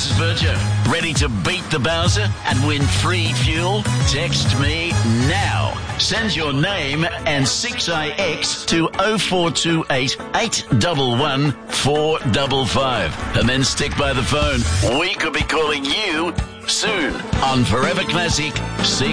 this is Virgil. Ready to beat the Bowser and win free fuel? Text me now. Send your name and 6IX to 0428 811 455. And then stick by the phone. We could be calling you soon on Forever Classic 6.